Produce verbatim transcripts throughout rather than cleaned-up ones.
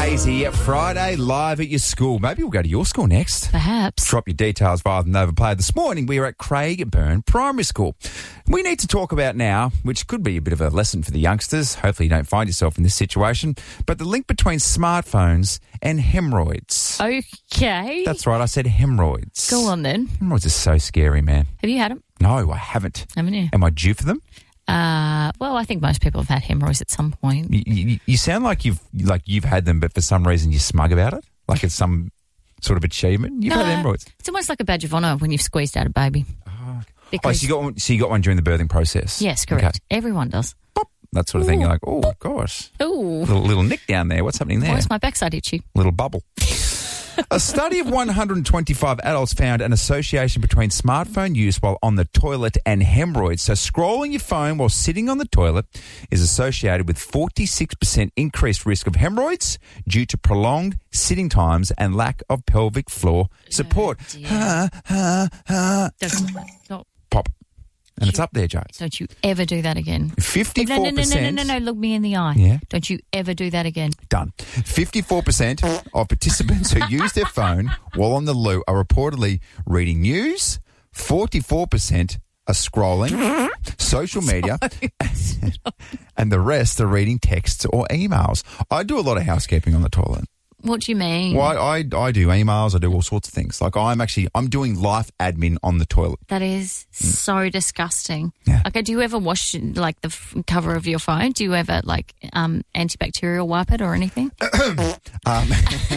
Hazy, Friday live at your school. Maybe we'll go to your school next. Perhaps. Drop your details via the Nova Player. This morning we are at Craigburn Primary School. We need to talk about now, which could be a bit of a lesson for the youngsters. Hopefully you don't find yourself in this situation, but the link between smartphones and hemorrhoids. Okay. That's right, I said hemorrhoids. Go on then. Hemorrhoids are so scary, man. Have you had them? No, I haven't. Haven't you? Am I due for them? Uh, well, I think most people have had hemorrhoids at some point. You, you, you sound like you've like you've had them, but for some reason you're smug about it. Like it's some sort of achievement. You've no, had hemorrhoids. It's almost like a badge of honour when you've squeezed out a baby. Oh, Because, oh so you got one, so you got one during the birthing process. Yes, correct. Okay. Everyone does. Pop, that sort of thing. You're like, oh gosh, Ooh. little, little nick down there. What's happening there? Why is my backside itchy? Little bubble. A study of one hundred twenty-five adults found an association between smartphone use while on the toilet and hemorrhoids. So scrolling your phone while sitting on the toilet is associated with forty-six percent increased risk of hemorrhoids due to prolonged sitting times and lack of pelvic floor support. Oh, ha, ha, ha. Don't, don't, Pop. And it's up there, Jones. don't you ever do that again. fifty-four percent. No, no, no, no, no, no, look me in the eye. Yeah. Don't you ever do that again. Done. fifty-four percent of participants who use their phone while on the loo are reportedly reading news. forty-four percent are scrolling social media. And the rest are reading texts or emails. I do a lot of housekeeping on the toilet. What do you mean? Well, I, I, I do emails. I do all sorts of things. Like I'm actually, I'm doing life admin on the toilet. That is so disgusting. Yeah. Okay, do you ever wash like the f- cover of your phone? Do you ever like um, antibacterial wipe it or anything? um,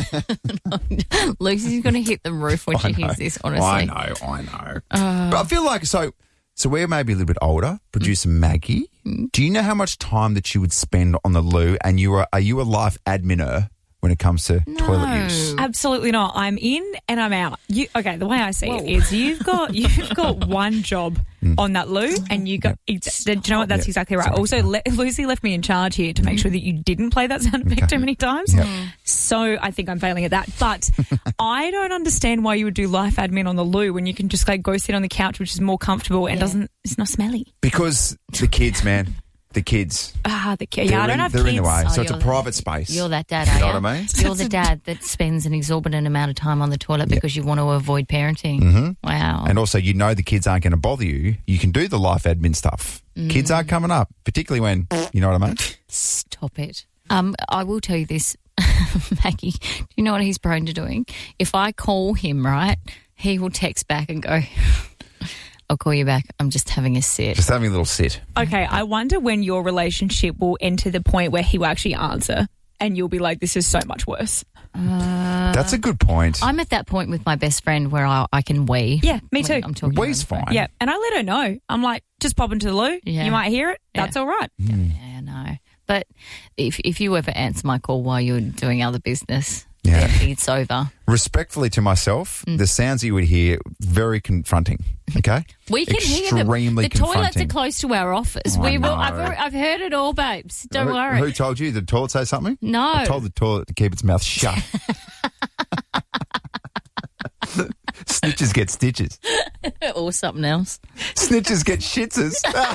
Lucy's going to hit the roof when she hears this, honestly. I know, I know. Uh, but I feel like, so so we're maybe a little bit older, producer Maggie. Mm. Do you know how much time that you would spend on the loo, and you are, are you a life adminer when it comes to No. toilet use? Absolutely not. I'm in and I'm out. You, okay, the way I see Whoa. it is you've got you've got one job on that loo, and you got. ex- Do you know what? That's Yeah. exactly right. Sorry. Also, le- Lucy left me in charge here to make sure that you didn't play that sound effect too many times. Yeah. So I think I'm failing at that. But I don't understand why you would do life admin on the loo when you can just like go sit on the couch, which is more comfortable and Yeah. doesn't. It's not smelly. Because the kids, man, the kids. Ah, the They're, yeah, I in, don't have they're kids. in the way. Oh, So it's a you're private the- space. You're that dad, You are know you? what I mean? You're the dad that spends an exorbitant amount of time on the toilet because you want to avoid parenting. Mhm. Wow. And also, you know the kids aren't going to bother you. You can do the life admin stuff. Kids Mm. aren't coming up, particularly when, you know what I mean? Stop it. Um, I will tell you this, Maggie. Do you know what he's prone to doing? If I call him, right, he will text back and go, I'll call you back. I'm just having a sit. Just having a little sit. Okay, I wonder when your relationship will enter the point where he will actually answer and you'll be like, this is so much worse. Uh, That's a good point. I'm at that point with my best friend where I, I can wee. Yeah, me when too. I'm talking Wee's on the phone. fine. Yeah, and I let her know. I'm like, just pop into the loo. Yeah. You might hear it. Yeah. That's all right. Yeah, no. But if if you ever answer my call while you're doing other business, Yeah. then it's over. Respectfully to myself, the sounds you would hear, very confronting, okay? We can hear them. Extremely The toilets confronting. are close to our office. I we will. know. I've, alre- I've heard it all, babes. Don't who, worry. Who told you? Did the toilet say something? No. I told the toilet to keep its mouth shut. Snitches get stitches. or something else. Snitches get shitzes.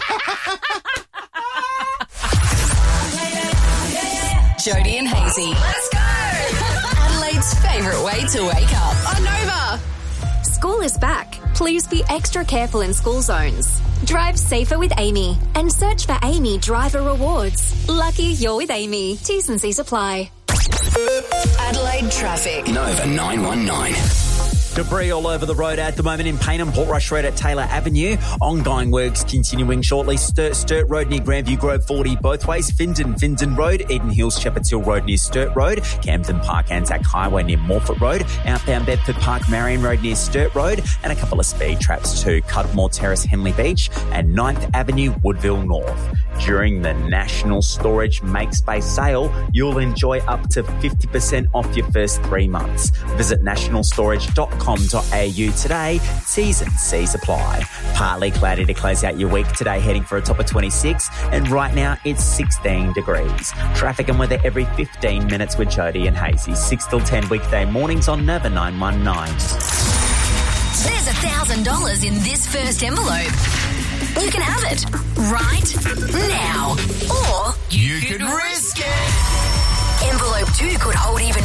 Jody and Hazy. Let's go! Adelaide's favourite way to wake up. On Nova. School is back. Please be extra careful in school zones. Drive safer with Amy and search for Amy Driver Rewards. Lucky you're with Amy. T's and C's apply. Adelaide traffic. Nova nine one nine. Debris all over the road at the moment in Paynham, Portrush Road at Taylor Avenue. Ongoing works continuing shortly. Sturt, Sturt Road near Grandview Grove forty both ways. Findon, Findon Road. Eden Hills, Shepherd's Hill Road near Sturt Road. Camden Park, Anzac Highway near Morford Road. Outbound Bedford Park, Marion Road near Sturt Road. And a couple of speed traps too. Cudmore Terrace, Henley Beach. And ninth Avenue, Woodville North. During the National Storage Make Space sale, you'll enjoy up to fifty percent off your first three months. Visit national storage dot com dot a u today. T's and C's apply. Partly cloudy to close out your week today, heading for a top of twenty-six, and right now it's sixteen degrees. Traffic and weather every fifteen minutes with Jody and Hazy. six till ten weekday mornings on Nova nine one nine. There's a thousand dollars in this first envelope. You can have it right now. Or You could risk it. envelope two could hold even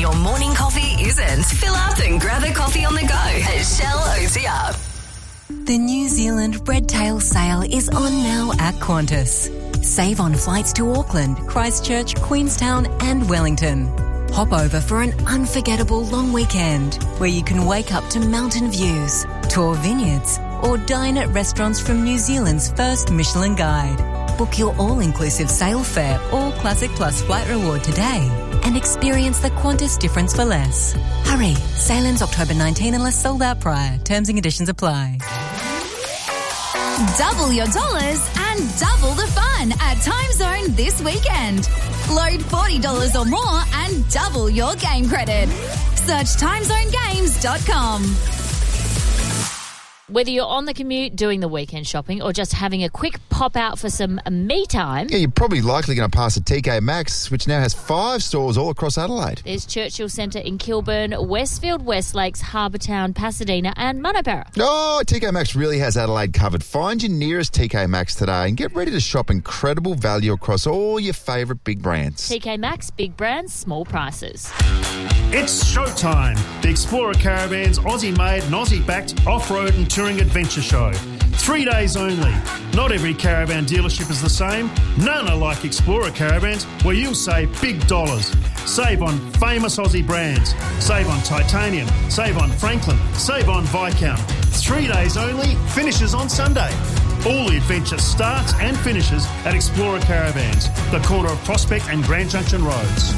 your morning coffee isn't. Fill up and grab a coffee on the go at Shell O T R. The New Zealand Red Tail Sale is on now at Qantas. Save on flights to Auckland, Christchurch, Queenstown and Wellington. Hop over for an unforgettable long weekend where you can wake up to mountain views, tour vineyards or dine at restaurants from New Zealand's first Michelin Guide. Book your all-inclusive sail fare or Classic Plus flight reward today and experience the Qantas difference for less. Hurry, sail ends October nineteenth unless sold out prior. Terms and conditions apply. Double your dollars and double the fun at Time Zone this weekend. Load forty dollars or more and double your game credit. Search time zone games dot com. Whether you're on the commute, doing the weekend shopping, or just having a quick pop out for some me time, Yeah, you're probably likely going to pass a T K Maxx, which now has five stores all across Adelaide. there's Churchill Centre in Kilburn, Westfield, West Lakes, Harbour Town, Pasadena and Munabara. Oh, T K Maxx really has Adelaide covered. Find your nearest T K Maxx today and get ready to shop incredible value across all your favourite big brands. T K Maxx, big brands, small prices. It's showtime. The Explorer Caravan's Aussie-made and Aussie-backed off-road and touring adventure show. Three days only. Not every caravan dealership is the same. None are like Explorer Caravans, where you'll save big dollars. Save on famous Aussie brands. Save on Titanium. Save on Franklin. Save on Viscount. Three days only. Finishes on Sunday. All the adventure starts and finishes at Explorer Caravans, the corner of Prospect and Grand Junction Roads.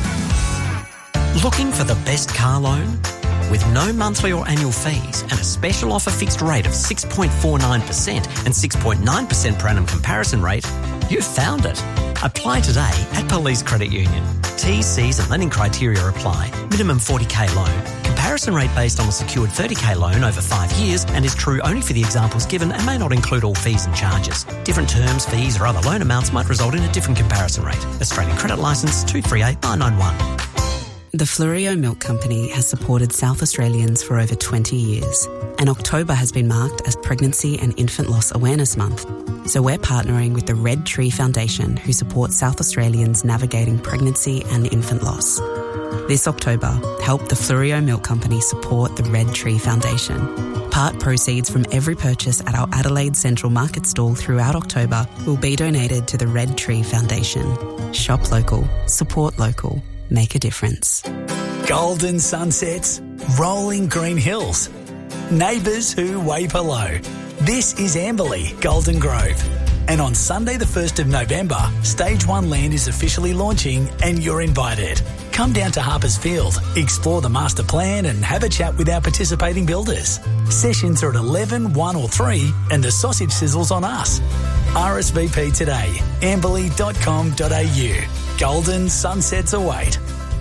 Looking for the best car loan? With no monthly or annual fees and a special offer fixed rate of six point four nine percent and six point nine percent per annum comparison rate, you've found it. Apply today at Police Credit Union. T's, C's and lending criteria apply. Minimum forty k loan. Comparison rate based on a secured thirty k loan over five years and is true only for the examples given and may not include all fees and charges. Different terms, fees or other loan amounts might result in a different comparison rate. Australian Credit Licence two three eight nine nine one. The Fleurieu Milk Company has supported South Australians for over twenty years, and October has been marked as Pregnancy and Infant Loss Awareness Month. So we're partnering with the Red Tree Foundation, who supports South Australians navigating pregnancy and infant loss. This October, help the Fleurieu Milk Company support the Red Tree Foundation. Part proceeds from every purchase at our Adelaide Central Market stall throughout October will be donated to the Red Tree Foundation. Shop local, support local. Make a difference. Golden sunsets, rolling green hills, neighbours who wave hello. This is Amberley, Golden Grove. And on Sunday the first of November, Stage one Land is officially launching and you're invited. Come down to Harpers Field, explore the master plan and have a chat with our participating builders. Sessions are at eleven, one or three and the sausage sizzle's on us. R S V P today, amberley dot com dot a u. Golden sunsets await.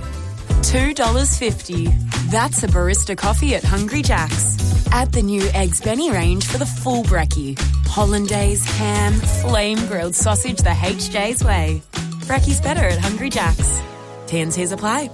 two dollars fifty. That's a barista coffee at Hungry Jack's. Add the new Eggs Benny range for the full brekkie. Hollandaise, ham, flame grilled sausage the H J's way. Brekkie's better at Hungry Jack's. T and C's apply.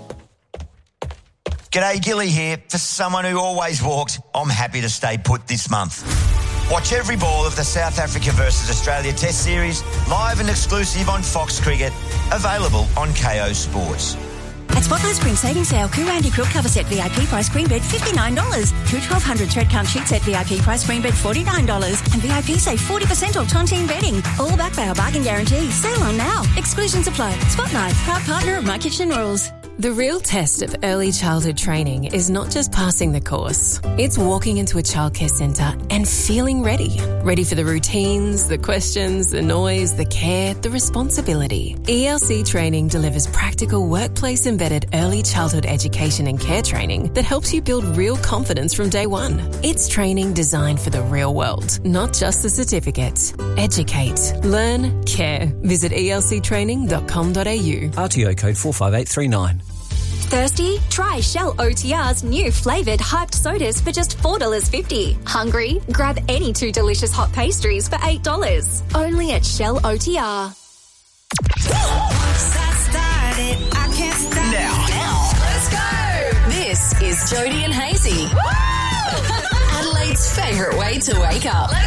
G'day, Gilly here. For someone who always walks, I'm happy to stay put this month. Watch every ball of the South Africa versus Australia Test Series, live and exclusive on Fox Cricket, available on K O Sports. At Spotlight Spring Savings Sale, Coo Andy Quilt Cover Set V I P price queen bed fifty-nine dollars. Coo twelve hundred thread count sheet set V I P price queen bed forty-nine dollars. And V I P save forty percent off Tontine bedding. All backed by our bargain guarantee. Sale on now. Exclusions apply. Spotlight, proud partner of My Kitchen Rules. The real test of early childhood training is not just passing the course. It's walking into a childcare centre and feeling ready. Ready for the routines, the questions, the noise, the care, the responsibility. E L C Training delivers practical workplace-embedded early childhood education and care training that helps you build real confidence from day one. It's training designed for the real world, not just the certificate. Educate, learn, care. Visit e l c training dot com dot a u. R T O code four five eight three nine. Thirsty? Try Shell O T R's new flavoured hyped sodas for just four dollars fifty. Hungry? Grab any two delicious hot pastries for eight dollars. Only at Shell O T R. Now, now, let's go. This is Jody and Hazy. Adelaide's favourite way to wake up. Let's